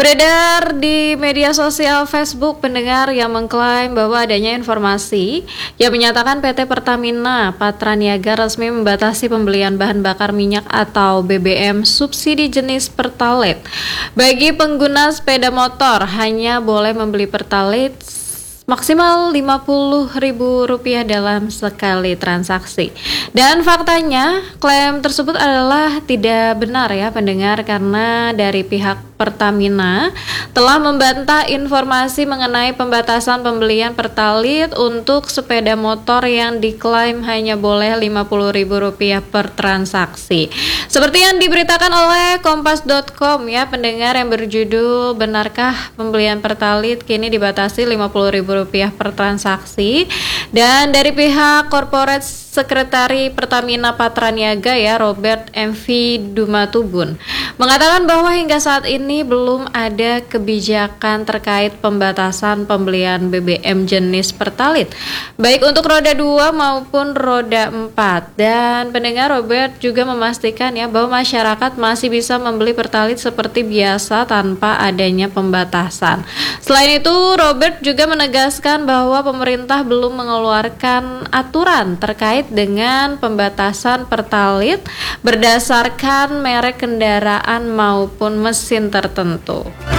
Beredar di media sosial Facebook pendengar yang mengklaim bahwa adanya informasi yang menyatakan PT Pertamina Patraniaga resmi membatasi pembelian bahan bakar minyak atau BBM subsidi jenis Pertalite. Bagi pengguna sepeda motor hanya boleh membeli Pertalite maksimal Rp50.000 dalam sekali transaksi. Dan faktanya, klaim tersebut adalah tidak benar ya pendengar, karena dari pihak Pertamina telah membantah informasi mengenai pembatasan pembelian Pertalite untuk sepeda motor yang diklaim hanya boleh Rp50.000 per transaksi. Seperti yang diberitakan oleh Kompas.com ya pendengar, yang berjudul "Benarkah pembelian Pertalite kini dibatasi Rp50.000 per transaksi?" Dan dari pihak Corporate Sekretari Pertamina Patraniaga ya Robert MV Dumatubun mengatakan bahwa hingga saat ini belum ada kebijakan terkait pembatasan pembelian BBM jenis Pertalite baik untuk roda 2 maupun roda 4. Dan pendengar, Robert juga memastikan ya bahwa masyarakat masih bisa membeli Pertalite seperti biasa tanpa adanya pembatasan. Selain itu, Robert juga menegaskan bahwa pemerintah belum mengeluarkan aturan terkait dengan pembatasan Pertalite berdasarkan merek kendaraan maupun mesin tertentu.